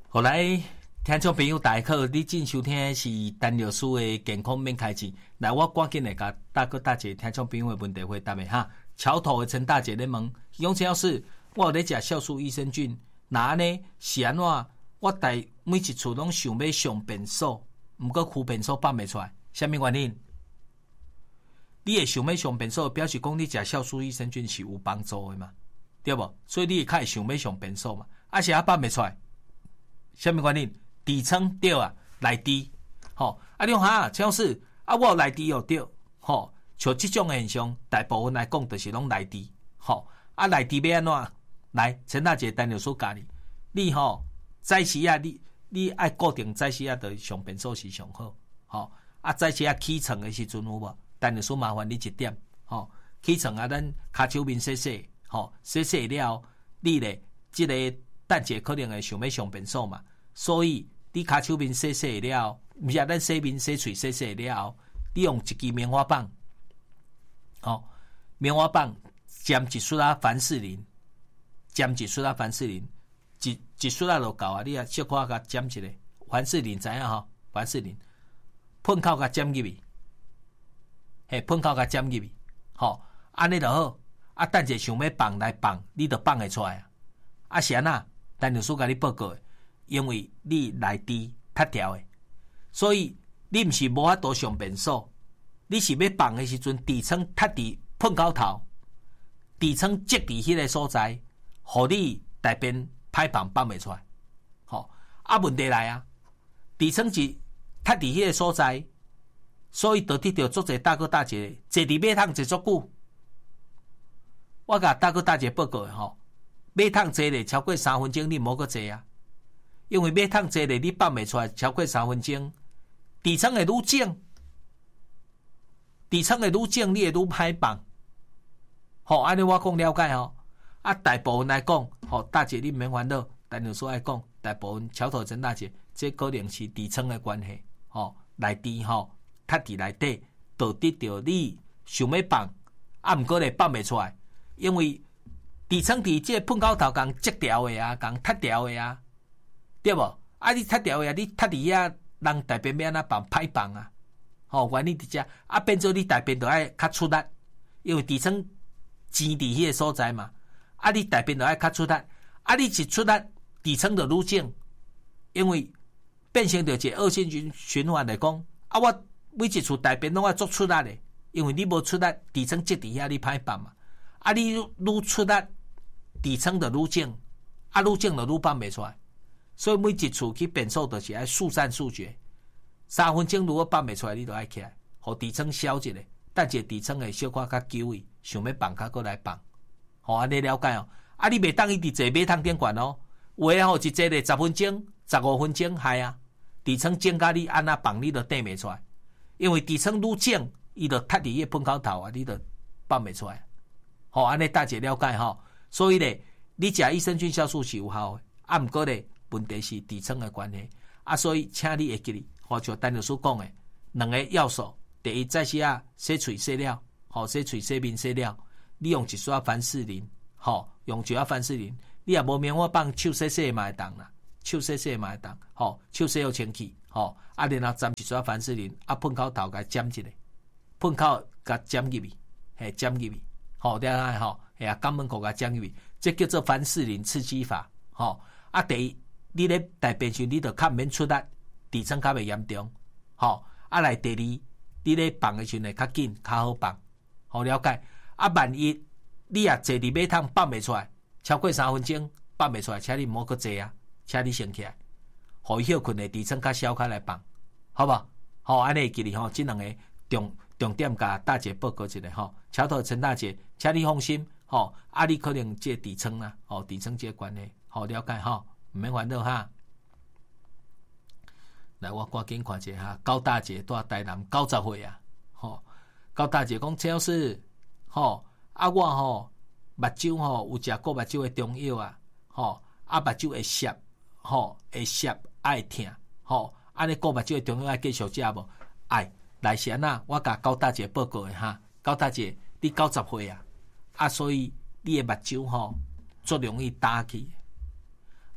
后来，听众朋友大家好，你正收听的是陈老师的健康免开钱。来，我赶紧来甲大哥大姐听众朋友的问题回答的哈。桥头的陈大姐咧问，杨老师，我有咧食酵素益生菌，那呢是安怎？我每一次拢想要上便所，毋过区便所放袂出来，啥物原因？你会想要上便所，表示讲你食酵素益生菌是有帮助的嘛，对无？所以你会较想要上便所嘛，是放袂出来。什么原因？痔疮对啊，内痔。你讲哈，陈老师我有内痔哦对，像这种现象，大部分来讲就是拢内痔。内痔要安怎？来，陈大姐陈老师教你早时啊，你爱固定早时啊，就上便所是上好。早时啊起床的时阵有无？陈老师麻烦你一点，起床啊，咱骹手面洗，洗了，你咧这个。等者可能会想要上便所嘛，所以你骹手面洗了，毋是咱洗面洗喙洗了，你用一支棉花棒，棉花棒沾一束凡士林，一束就够啊！你啊小可甲沾一个凡士林，知影凡士林喷口甲沾入去，喷口甲沾入去，安尼就好。等者想要放来放，你就放会出来啊！是安那？陈老师甲你报告的，因为你内痔塌掉的，所以你毋是无法度上便所，你是要放的时阵，痔疮塌伫喷口头，痔疮积伫迄个所在，互你大便歹放袂出来。问题来啊，痔疮是塌伫迄个所在，所以导致着足侪大哥大姐坐伫马桶坐足久。我甲大哥大姐报告的马桶坐咧超过3分钟，你莫阁坐啊！因为马桶坐咧，你放袂出来超过3分钟，痔疮会愈肿，你会愈歹放。安尼我讲了解大部分来讲，大姐你免烦恼，陈老师爱讲，大部分桥头陈大姐，这可能是痔疮的关系，内痔塌伫内底，导致着你想要放，毋过咧放袂出来，因为。痔疮伫这喷口头共积掉的啊，共塌掉的啊，对无？你塌掉的啊，你塌伫遐，人大便要安怎放歹放啊？原因伫遮变做你大便就爱较出力，因为痔疮挤伫迄个所在嘛，你大便就爱较出力，你一出力，痔疮就愈肿，因为变成着一个恶性循环来讲，我每一次大便拢爱做出力的，因为你无出力，痔疮积伫遐，你歹放嘛，你愈出力。痔疮就愈肿，愈肿就愈放袂出来，所以每一次去便所就是爱速战速决，3分钟如果放袂出来，你就爱起来，互痔疮消一下，等者痔疮会小可较久伊，想要放较过来放，安尼了解你袂当伊伫坐马桶顶悬有诶一坐咧10分钟、15分钟，害啊，痔疮肿甲你安那放你就顶袂出来，因为痔疮愈肿，伊就塌伫迄喷口头你就放袂出来，安尼大家了解所以咧，你食益生菌酵素是有效的，毋过咧，问题是痔疮的关系，所以请你会记哩，像陈老师讲的2个要素，第一，早时洗喙洗了，洗喙洗面洗了，你用一束凡士林，用一束凡士林，你也无棉花棒手洗嘛会当啦，手洗嘛会当，手洗好清气，然后沾一束凡士林，喷口头甲沾一下，喷口甲沾入去，沾入去，了解肛门口甲沾入去，这叫做凡士林刺激法，第一，你咧大便时你就较免出力，痔疮较袂严重，来第二，你咧放的时阵会较紧，较好放，了解。万一你也坐伫马桶放袂出来，超过3分钟放袂出来，请你莫阁坐啊，请你先起来，互伊休困的痔疮较小开来放，好无？安尼记哩这2个重点甲大姐报告一下桥头陈大姐，请你放心你可能这痔疮啦，痔疮这关系，了解毋免烦恼来，我赶紧看一下高大姐住台南90岁啊，高大姐讲陈老师，我目睭有食过目睭的中药啊，目睭会涩，会涩爱痛，安尼过目睭的中药爱继续食无？爱来是安那，我甲高大姐报告的高大姐你90岁啊，所以你的目睭足容易打去，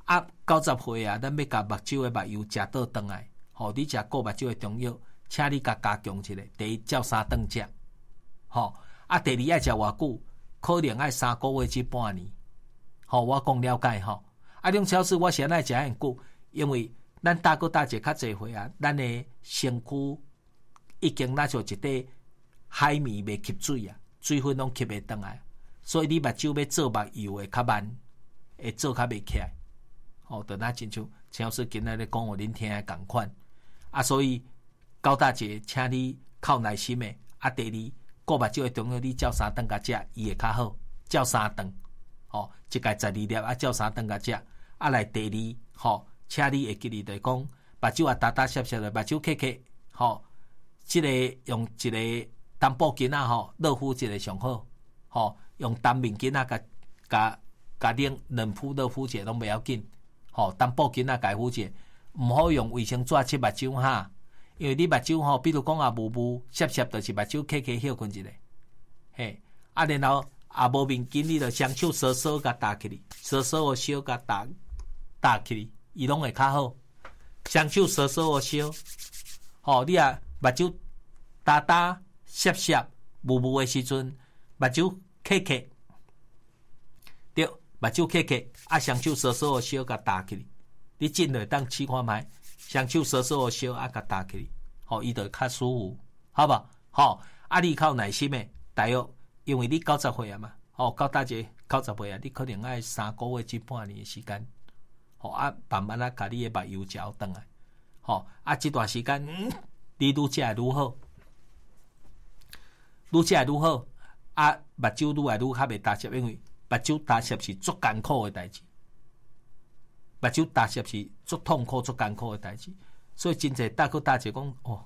啊90岁啊，咱要甲目睭的目油食倒转来，吼，你食顾目睭的中药，请你甲加强一下，第一照3顿食，吼，啊第二爱食偌久，可能爱3个月至半年，吼，我讲了解吼。啊，种超市我先爱食很久，因为咱大哥大姐较侪岁啊，咱的身躯已经那像一块海绵袂吸水啊，水分拢吸袂转来，所以你目睭要做目油会较慢，会做较袂起来。哦，就那亲像陈老师今仔咧讲互恁听诶共款啊，所以高大姐，请你靠耐心诶。啊，第二顾目睭诶中药，你照3顿甲食，伊会较好，照3顿。哦，一概12粒啊，照3顿甲食。啊，来第二，吼，请你会记哩，就是讲目睭啊打打湿湿诶，目睭刻刻，吼，即个用一个淡布巾啊，吼，热敷一个上好，吼，用单面巾啊，甲冷敷热敷者拢袂要紧。吼，淡布巾啊，家敷者，毋好用卫生纸拭目睭哈，因为你目睭吼，比如讲啊，雾湿湿，就是目睭刻刻休困一下，嘿，啊，然后啊无面巾，你着双手稍稍甲搭起哩，稍稍个烧甲搭起哩，伊拢会较好。双手稍稍个烧，吼，你啊目睭搭湿湿雾的时阵，目睭刻刻，对。目睭刻刻，啊，双手稍稍个烧，甲搭起哩。你真会当试看觅，双手稍稍个烧，啊，甲搭起哩，吼，伊就较舒服，好无？吼，啊，你靠耐心诶，大约因为你90岁啊嘛，吼，到大姐90岁啊，你可能爱3个月至半年诶时间，吼，啊，慢慢啊，甲你诶目油嚼转来，吼，啊，这段时间，你愈食愈好，愈食愈好，啊，目睭愈来愈较袂打湿，因为目睭打湿是足艰苦的代志，目睭打湿是足痛苦、足艰苦的代志，所以真侪大哥大姐讲哦，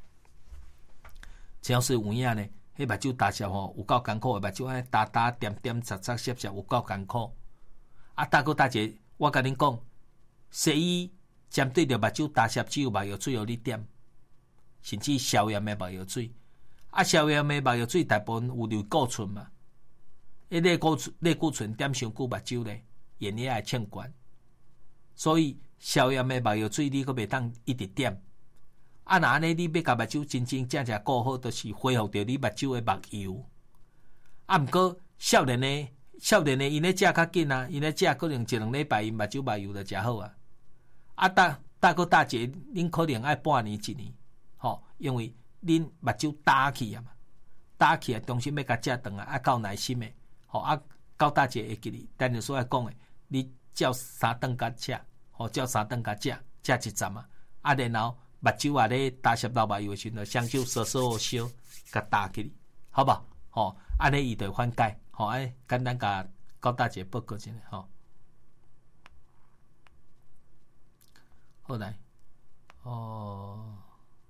只要是有影呢，迄目睭打湿吼有够艰苦的，目睭安打点点杂杂湿湿有够艰苦。啊，大哥大姐，我甲恁讲，西医针对着目睭打湿只有目药水互你点，甚至消炎的目药水。啊，消炎的目药水大部分有类固醇嘛。类固醇点伤久目睭咧，眼液会欠悬，所以消炎的目药水你阁袂当一直点。啊，那安尼你要甲目睭真真正正顾好，就是恢复到你目睭的目油。啊，毋过少年的因咧食较紧啊，因咧食可能1-2礼拜，因目睭目油就食好啊。啊，大哥大姐，恁可能爱半年1年，吼，因为恁目睭打去啊嘛，打去啊，中心要甲食顿啊，啊够耐心的。吼啊，高大姐会记哩，但是所爱讲诶，你照3顿甲食，吼照3顿甲食一站啊，啊然后目睭啊咧打湿流目油诶时阵，双手稍稍个烧，甲打起哩，好吧？吼，安尼伊就缓解，吼，安简单甲高大姐报告一下，吼。后来，哦，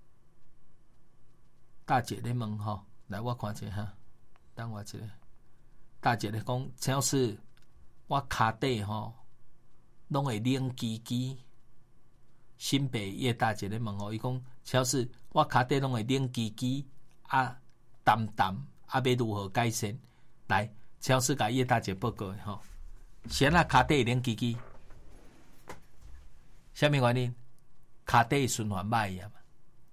大姐咧问吼，来我看者哈，等我一下。大姐咧讲，只要是我骹底吼，拢会冷叽叽。新北叶大姐咧问吼，伊讲，只要是我骹底拢会冷叽叽啊，淡淡啊，要如何改善？来，只要是甲叶大姐报告诶吼，先啊骹底冷叽叽，啥物原因？骹底循环歹啊嘛，